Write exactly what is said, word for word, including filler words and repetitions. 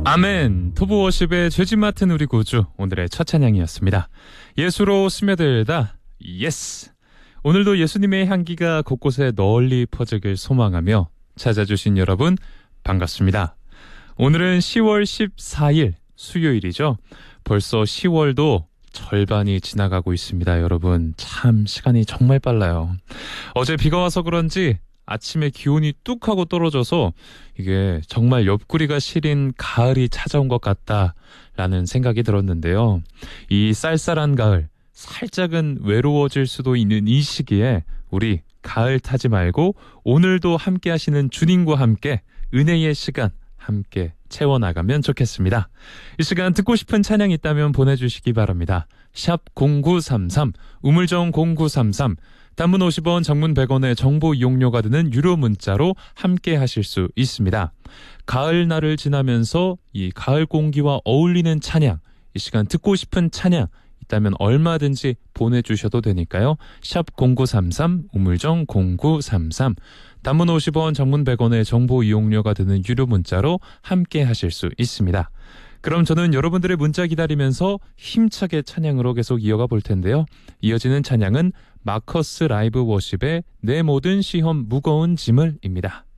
아멘. 토브워십의 죄짐 맡은 우리 구주, 오늘의 첫 찬양이었습니다. 예수로 스며들다. 예스. 오늘도 예수님의 향기가 곳곳에 널리 퍼지길 소망하며 찾아주신 여러분 반갑습니다. 오늘은 시월 십사일 수요일이죠. 벌써 시월도 절반이 지나가고 있습니다. 여러분, 참 시간이 정말 빨라요. 어제 비가 와서 그런지 아침에 기온이 뚝 하고 떨어져서 이게 정말 옆구리가 시린 가을이 찾아온 것 같다라는 생각이 들었는데요. 이 쌀쌀한 가을, 살짝은 외로워질 수도 있는 이 시기에 우리 가을 타지 말고 오늘도 함께 하시는 주님과 함께 은혜의 시간 함께 채워나가면 좋겠습니다. 이 시간 듣고 싶은 찬양 있다면 보내주시기 바랍니다. 샵 공구삼삼, 우물정 공구삼삼, 단문 오십 원, 장문 백 원의 정보 이용료가 드는 유료 문자로 함께 하실 수 있습니다. 가을날을 지나면서 이 가을 공기와 어울리는 찬양, 이 시간 듣고 싶은 찬양 있다면 얼마든지 보내주셔도 되니까요. 샵 공구삼삼, 우물정 공구삼삼, 단문 오십 원, 장문 백 원의 정보 이용료가 드는 유료 문자로 함께 하실 수 있습니다. 그럼 저는 여러분들의 문자 기다리면서 힘차게 찬양으로 계속 이어가 볼 텐데요. 이어지는 찬양은 마커스 라이브 워십의 내 모든 시험 무거운 짐을입니다.